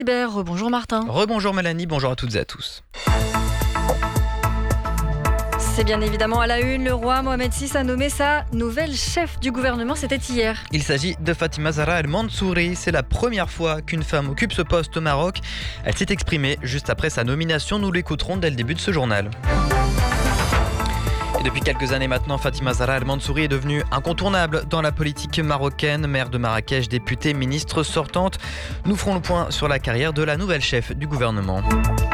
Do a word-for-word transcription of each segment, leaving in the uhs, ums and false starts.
Bonjour Martin. Rebonjour Mélanie, bonjour à toutes et à tous. C'est bien évidemment à la une, le roi Mohamed six a nommé sa nouvelle chef du gouvernement, c'était hier. Il s'agit de Fatima Zahra El Mansouri. C'est la première fois qu'une femme occupe ce poste au Maroc. Elle s'est exprimée juste après sa nomination, nous l'écouterons dès le début de ce journal. Et depuis quelques années maintenant, Fatima Zahra El Mansouri est devenue incontournable dans la politique marocaine. Maire de Marrakech, députée, ministre sortante. Nous ferons le point sur la carrière de la nouvelle chef du gouvernement.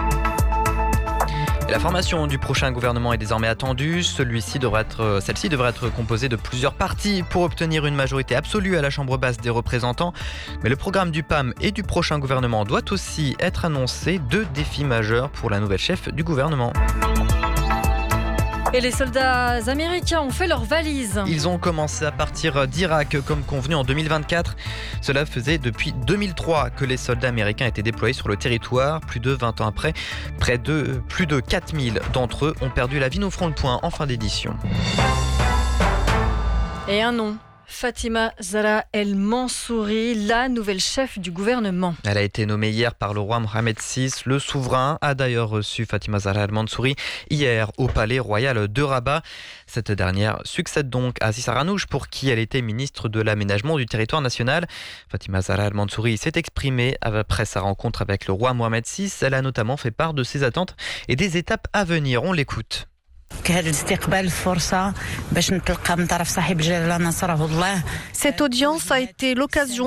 Et la formation du prochain gouvernement est désormais attendue. Celui-ci devrait être, celle-ci devrait être composée de plusieurs partis pour obtenir une majorité absolue à la Chambre basse des représentants. Mais le programme du P A M et du prochain gouvernement doit aussi être annoncé. Deux défis majeurs pour la nouvelle chef du gouvernement. Et les soldats américains ont fait leurs valises. Ils ont commencé à partir d'Irak comme convenu en deux mille vingt-quatre. Cela faisait depuis deux mille trois que les soldats américains étaient déployés sur le territoire. Plus de vingt ans après, près de plus de quatre mille d'entre eux ont perdu la vie. Nous ferons le point en fin d'édition. Et un nom. Fatima Zahra El Mansouri, la nouvelle chef du gouvernement. Elle a été nommée hier par le roi Mohamed six. Le souverain a d'ailleurs reçu Fatima Zahra El Mansouri hier au palais royal de Rabat. Cette dernière succède donc à Aziz Aranouch, pour qui elle était ministre de l'aménagement du territoire national. Fatima Zahra El Mansouri s'est exprimée après sa rencontre avec le roi Mohamed six. Elle a notamment fait part de ses attentes et des étapes à venir. On l'écoute. Cette audience a été l'occasion